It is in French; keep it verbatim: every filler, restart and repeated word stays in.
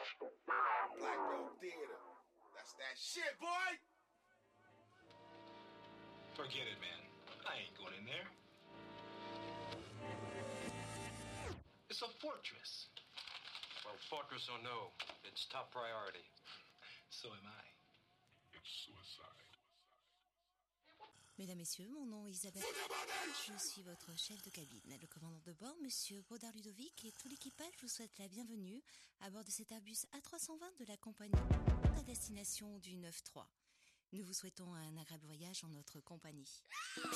Black Belt Theater. That's that shit, boy! Forget it, man. I ain't going in there. It's a fortress. Well, fortress or no, it's top priority. So am I. It's suicide. Mesdames, Messieurs, mon nom est Isabelle. Je suis votre chef de cabine. Le commandant de bord, Monsieur Baudard Ludovic, et tout l'équipage vous souhaite la bienvenue à bord de cet Airbus A trois cent vingt de la compagnie à destination du neuf trois. Nous vous souhaitons un agréable voyage en notre compagnie.